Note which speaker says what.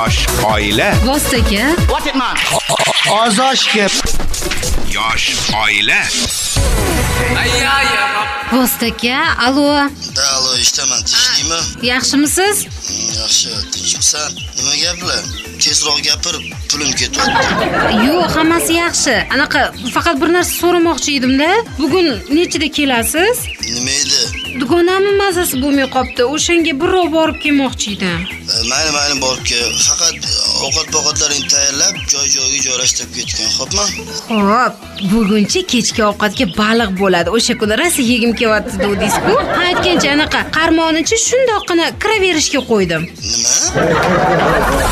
Speaker 1: Yosh oila.
Speaker 2: Vostoka.
Speaker 3: What it man?
Speaker 4: Ozoshga.
Speaker 1: Yosh oila.
Speaker 2: Vostoka. Alo.
Speaker 4: Alo, eshitaman, tinchlikmi?
Speaker 2: Yaxshimisiz?
Speaker 4: Yaxshi, tinchmisan? Nima gaplar? Tezroq gapir, pulim ketyapti.
Speaker 2: Yo'q, hammasi yaxshi. Anaqa faqat bir narsa so'ramoqchi edim-da. Bugun nechida kelasiz?
Speaker 4: Nima edi?
Speaker 2: Dugonamni mazasi bo'lmay qopti. O'shanga birrov borib kelmoqchi edim.
Speaker 4: Mayli borib kel. Faqat ovqat-povqatlaringni tayyorlab, joy-joyiga joylashtirib ketgan, xo'pmi?
Speaker 2: Xo'p, bugunchi kechki ovqatga baliq bo'ladi. O'sha kuni rosa yegim kelyapti dedingiz-ku. Aytgancha anaqa qarmonichi shundoqqina kiraverishga qo'ydim.
Speaker 4: Nima?